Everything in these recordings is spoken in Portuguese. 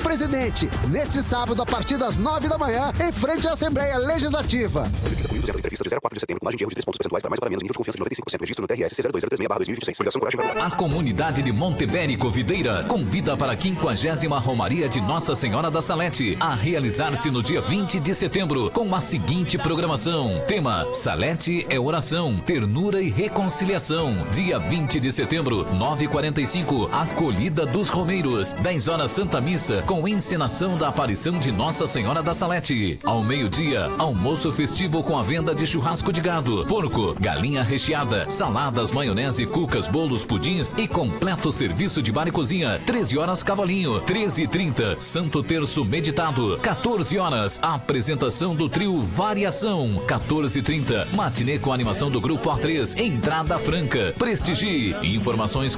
Presidente, neste sábado a partir das 9 da manhã, em frente à Assembleia Legislativa. Entrevista de 04 de setembro, com margem de erro de 3 pontos percentuais para mais ou para menos, nível de confiança de 95%. Registro no TRS C0203/2026. Fundação Coragem. A comunidade de Montebérico Videira convida para a 50ª Romaria de Nossa Senhora da Salete, a realizar-se no dia 20 de setembro, com a seguinte programação. Tema: Salete é oração, ternura e reconciliação. Dia 20 de setembro, 9h45, Acolhida dos Romeiros. 10 horas Santa Missa, com encenação da aparição de Nossa Senhora da Salete. Ao meio-dia, almoço festivo com a venda de churrasco de gado, porco, galinha recheada, saladas, maionese, cucas, bolos, pudins e completo serviço de bar e cozinha. 13 horas Cavalinho. 13h30, Santo Terço meditado. 14 horas, apresentação do trio Variação. 14h30, matinê com animação do Grupo A3, entrada franca. Prestigie. Informações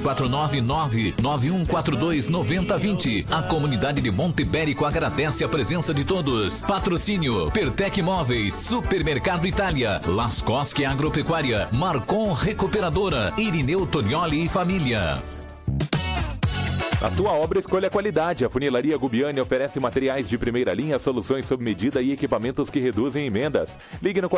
499-9142-9020. A comunidade de Montebérico agradece a presença de todos. Patrocínio: Pertec Móveis, Supermercado Itália, Las Cosque Agropecuária, Marcon Recuperadora, Irineu Tonioli e família. A sua obra escolha a qualidade. A Funilaria Gubiani oferece materiais de primeira linha, soluções sob medida e equipamentos que reduzem emendas. Ligue no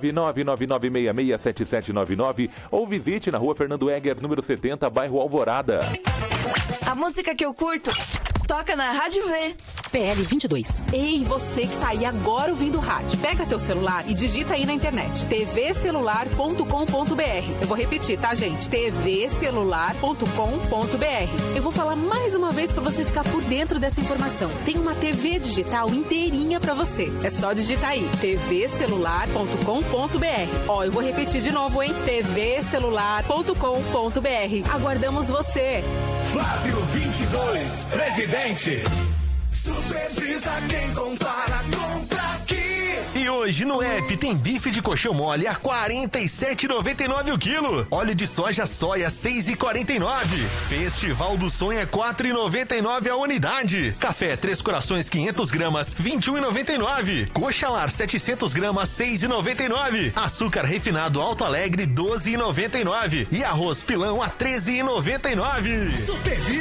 49-999667799 ou visite na Rua Fernando Egger, número 70, bairro Alvorada. A música que eu curto toca na Rádio V. PL 22. Ei, você que tá aí agora ouvindo rádio, pega teu celular e digita aí na internet tvcelular.com.br. Eu vou repetir, tá, gente? tvcelular.com.br. Eu vou falar mais uma vez para você ficar por dentro dessa informação. Tem uma TV digital inteirinha para você. É só digitar aí tvcelular.com.br. Ó, eu vou repetir de novo, hein? tvcelular.com.br. Aguardamos você. Flávio 22, presidente. Supervisa quem compara, compra aqui. E hoje no app tem bife de coxão mole a R$ 47,99 o quilo. Óleo de soja soia 6,49. Festival do Sonho é R$ 4,99 a unidade. Café Três Corações 500 gramas 21,99. Coxa Lar 700 gramas 6,99. Açúcar refinado Alto Alegre 12,99. E arroz pilão a 13,99. Supervisa.